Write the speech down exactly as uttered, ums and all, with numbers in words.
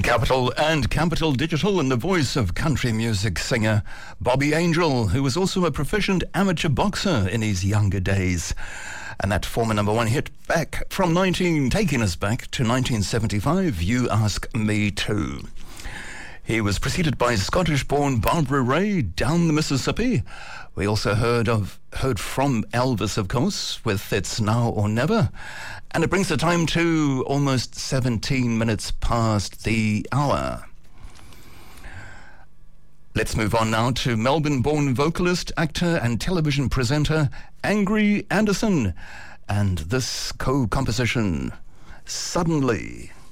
Capital and Capital Digital in the voice of country music singer Bobby Angel, who was also a proficient amateur boxer in his younger days. And that former number one hit back from nineteen, taking us back to nineteen seventy-five, You Ask Me Too. He was preceded by Scottish-born Barbara Ray, Down the Mississippi. We also heard of heard from Elvis, of course, with It's Now or Never. And it brings the time to almost seventeen minutes past the hour. Let's move on now to Melbourne-born vocalist, actor and television presenter Angry Anderson and this co-composition, Suddenly.